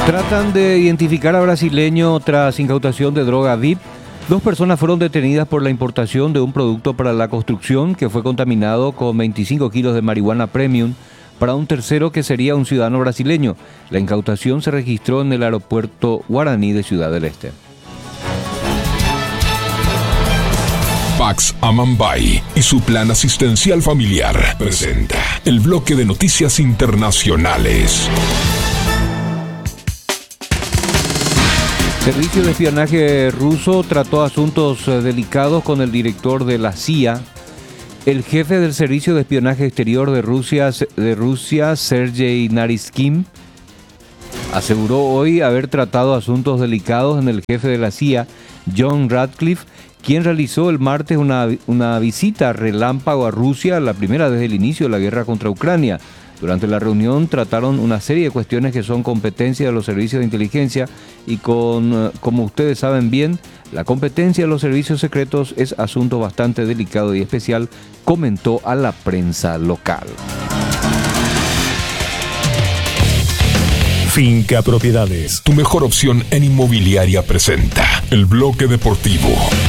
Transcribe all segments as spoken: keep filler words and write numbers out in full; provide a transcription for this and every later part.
Tratan de identificar a brasileño tras incautación de droga V I P. Dos personas fueron detenidas por la importación de un producto para la construcción que fue contaminado con veinticinco kilos de marihuana premium para un tercero que sería un ciudadano brasileño. La incautación se registró en el aeropuerto Guaraní de Ciudad del Este. Pax Amambay y su plan asistencial familiar presenta el bloque de noticias internacionales. Servicio de espionaje ruso trató asuntos delicados con el director de la C I A. El jefe del Servicio de Espionaje Exterior de Rusia, de Rusia, Sergei Naryshkin, aseguró hoy haber tratado asuntos delicados en el jefe de la C I A, John Ratcliffe, quien realizó el martes una, una visita relámpago a Rusia, la primera desde el inicio de la guerra contra Ucrania. Durante la reunión trataron una serie de cuestiones que son competencia de los servicios de inteligencia y con, como ustedes saben bien, la competencia de los servicios secretos es asunto bastante delicado y especial, comentó a la prensa local. Finca Propiedades, tu mejor opción en inmobiliaria, presenta el bloque deportivo.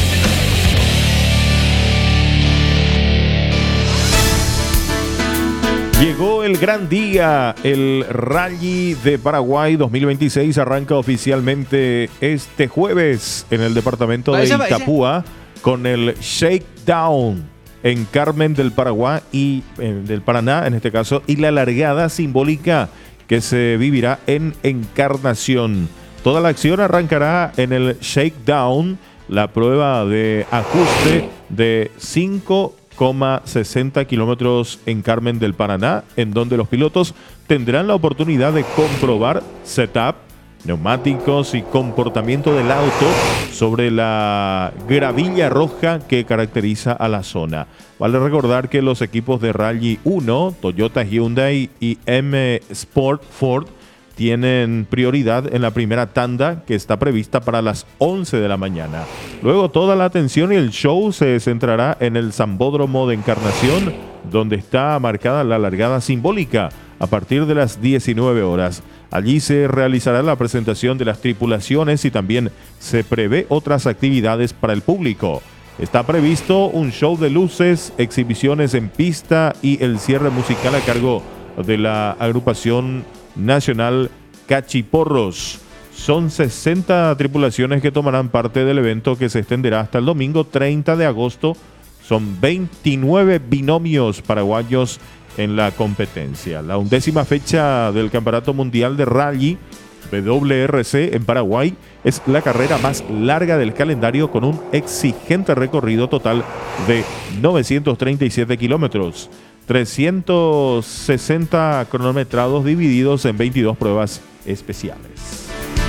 Llegó el gran día, el Rally de Paraguay dos mil veintiséis arranca oficialmente este jueves en el departamento de Itapúa con el Shakedown en Carmen del Paraguay y eh, del Paraná en este caso, y la largada simbólica que se vivirá en Encarnación. Toda la acción arrancará en el Shakedown, la prueba de ajuste de cinco coma sesenta kilómetros en Carmen del Paraná, en donde los pilotos tendrán la oportunidad de comprobar setup, neumáticos y comportamiento del auto sobre la gravilla roja que caracteriza a la zona. Vale recordar que los equipos de Rally uno, Toyota, Hyundai y M Sport Ford, tienen prioridad en la primera tanda que está prevista para las once de la mañana. Luego toda la atención y el show se centrará en el Sambódromo de Encarnación, donde está marcada la largada simbólica a partir de las diecinueve horas. Allí se realizará la presentación de las tripulaciones y también se prevé otras actividades para el público. Está previsto un show de luces, exhibiciones en pista y el cierre musical a cargo de la agrupación nacional Cachiporros. Son sesenta tripulaciones que tomarán parte del evento, que se extenderá hasta el domingo treinta de agosto. Son veintinueve binomios paraguayos en la competencia. La undécima fecha del Campeonato Mundial de Rally W R C en Paraguay es la carrera más larga del calendario, con un exigente recorrido total de novecientos treinta y siete kilómetros. trescientos sesenta cronometrados divididos en veintidós pruebas especiales.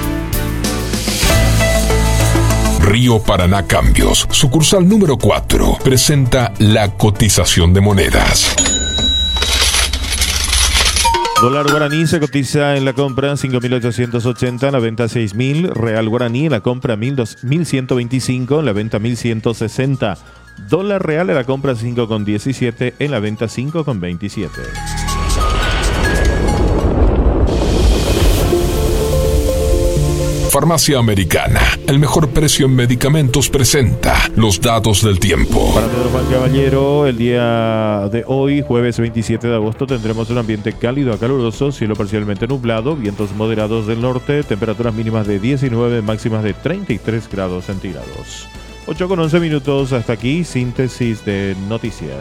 Río Paraná Cambios, sucursal número cuatro, presenta la cotización de monedas. Dólar guaraní se cotiza en la compra cinco mil ochocientos ochenta, en la venta seis mil. Real guaraní en la compra mil ciento veinticinco, en la venta mil ciento sesenta. Dólar real en la compra cinco con diecisiete, en la venta cinco con veintisiete. Farmacia Americana, el mejor precio en medicamentos, presenta los datos del tiempo. Para Pedro Juan Caballero, el día de hoy, jueves veintisiete de agosto, tendremos un ambiente cálido a caluroso, cielo parcialmente nublado, vientos moderados del norte, temperaturas mínimas de diecinueve, máximas de treinta y tres grados centígrados. ocho con once minutos, hasta aquí, síntesis de noticias.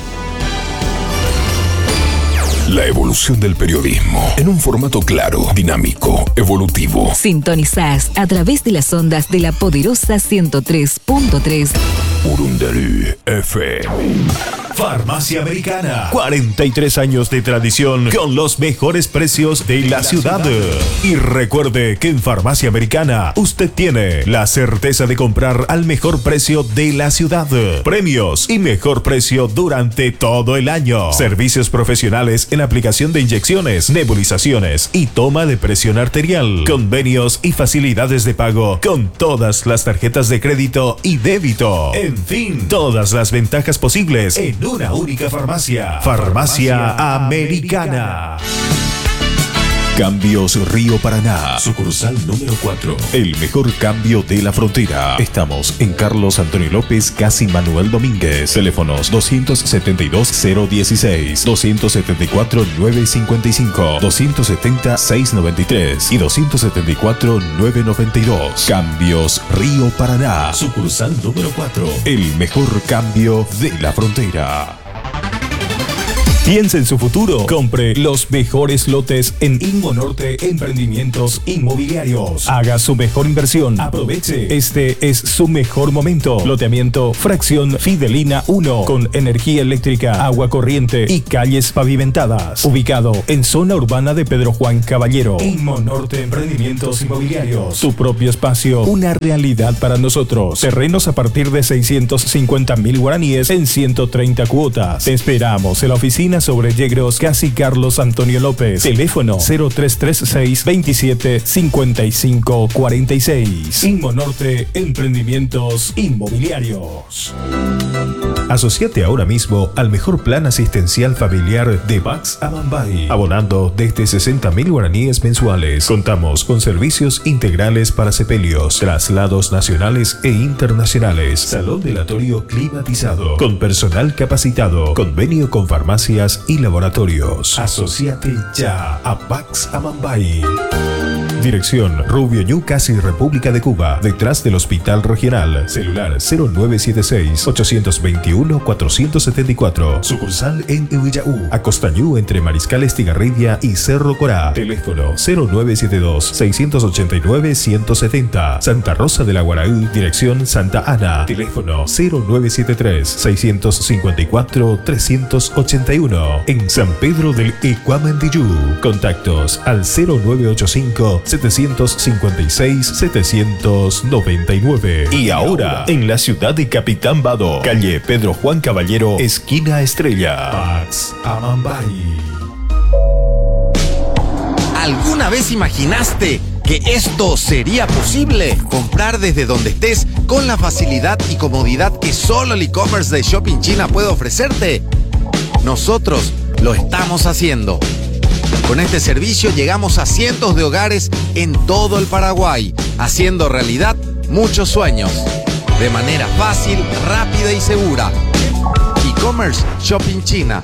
La evolución del periodismo en un formato claro, dinámico, evolutivo. Sintonizás a través de las ondas de la poderosa ciento tres punto tres. Urundarí F M. Farmacia Americana, cuarenta y tres años de tradición con los mejores precios de la ciudad. Y recuerde que en Farmacia Americana usted tiene la certeza de comprar al mejor precio de la ciudad. Premios y mejor precio durante todo el año. Servicios profesionales en aplicación de inyecciones, nebulizaciones y toma de presión arterial. Convenios y facilidades de pago con todas las tarjetas de crédito y débito. En fin, todas las ventajas posibles en una única farmacia. Farmacia Americana. Cambios Río Paraná, sucursal número cuatro. El mejor cambio de la frontera. Estamos en Carlos Antonio López, casi Manuel Domínguez. Teléfonos doscientos setenta y dos cero dieciséis, doscientos setenta y cuatro nueve cincuenta y cinco, doscientos setenta seiscientos noventa y tres y doscientos setenta y cuatro nueve noventa y dos. Cambios Río Paraná, sucursal número cuatro. El mejor cambio de la frontera. Piensa en su futuro. Compre los mejores lotes en Inmonorte Emprendimientos Inmobiliarios. Haga su mejor inversión. Aproveche. Este es su mejor momento. Loteamiento Fracción Fidelina uno con energía eléctrica, agua corriente y calles pavimentadas. Ubicado en zona urbana de Pedro Juan Caballero. Inmonorte Emprendimientos Inmobiliarios. Tu propio espacio. Una realidad para nosotros. Terrenos a partir de seiscientos cincuenta mil guaraníes en ciento treinta cuotas. Te esperamos en la oficina sobre Yegros, casi Carlos Antonio López. Teléfono cero tres tres seis, veintisiete, cincuenta y cinco cuarenta y seis. Inmonorte Emprendimientos Inmobiliarios. Asociate ahora mismo al mejor plan asistencial familiar de Bax Amambay, abonando desde sesenta mil guaraníes mensuales. Contamos con servicios integrales para sepelios, traslados nacionales e internacionales, salón velatorio climatizado, con personal capacitado, convenio con farmacias y laboratorios. Asociate ya a Bax Amambay. Dirección Rubio Ñu, casi República de Cuba, detrás del Hospital Regional. Celular cero nueve siete seis, ocho dos uno, cuatro siete cuatro. Sucursal en Ehuillaú, Acostañú, entre Mariscal Estigarribia y Cerro Corá. Teléfono cero nueve siete dos, seis ocho nueve, uno siete cero. Santa Rosa de la Guaraú, dirección Santa Ana. Teléfono cero nueve siete tres, seis cinco cuatro, tres ocho uno. En San Pedro del Ecuamendillú. Contactos al cero nueve ocho cinco, siete cinco seis, siete nueve nueve. Y ahora, en la ciudad de Capitán Bado, calle Pedro Juan Caballero, esquina Estrella. Bax Amambay. ¿Alguna vez imaginaste que esto sería posible? Comprar desde donde estés con la facilidad y comodidad que solo el e-commerce de Shopping China puede ofrecerte. Nosotros lo estamos haciendo. Con este servicio llegamos a cientos de hogares en todo el Paraguay, haciendo realidad muchos sueños, de manera fácil, rápida y segura. E-commerce Shopping China.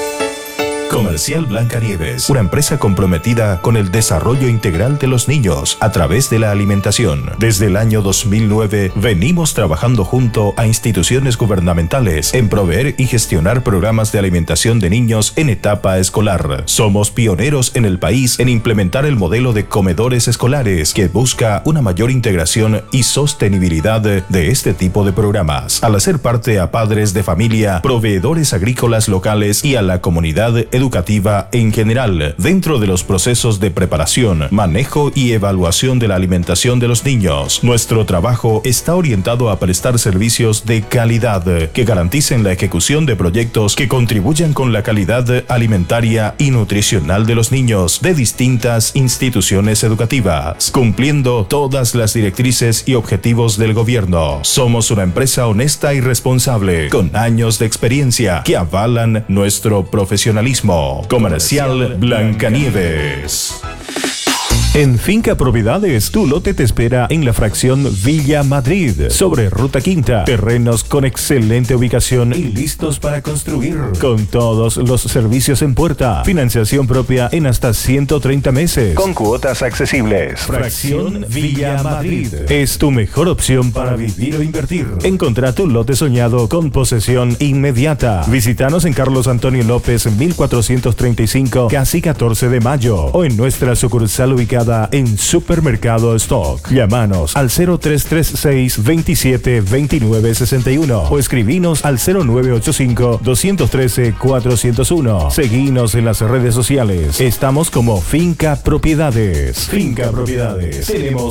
Comercial Blancanieves, una empresa comprometida con el desarrollo integral de los niños a través de la alimentación. Desde el año dos mil nueve venimos trabajando junto a instituciones gubernamentales en proveer y gestionar programas de alimentación de niños en etapa escolar. Somos pioneros en el país en implementar el modelo de comedores escolares que busca una mayor integración y sostenibilidad de este tipo de programas, al hacer parte a padres de familia, proveedores agrícolas locales y a la comunidad educativa educativa en general, dentro de los procesos de preparación, manejo y evaluación de la alimentación de los niños. Nuestro trabajo está orientado a prestar servicios de calidad que garanticen la ejecución de proyectos que contribuyan con la calidad alimentaria y nutricional de los niños de distintas instituciones educativas, cumpliendo todas las directrices y objetivos del gobierno. Somos una empresa honesta y responsable, con años de experiencia que avalan nuestro profesionalismo. Comercial Blancanieves. En Finca Propiedades, tu lote te espera en la fracción Villa Madrid, sobre Ruta Quinta. Terrenos con excelente ubicación y listos para construir, con todos los servicios en puerta. Financiación propia en hasta ciento treinta meses, con cuotas accesibles. Fracción Villa Madrid es tu mejor opción para vivir o invertir. Encontrá tu lote soñado con posesión inmediata. Visítanos en Carlos Antonio López, mil cuatrocientos treinta y cinco, casi catorce de mayo, o en nuestra sucursal ubicada en Supermercado Stock. Llámanos al cero tres tres seis, veintisiete, veintinueve sesenta y uno o escribinos al cero nueve ocho cinco, dos uno tres, cuatro cero uno. Seguinos en las redes sociales. Estamos como Finca Propiedades. Finca Propiedades. Tenemos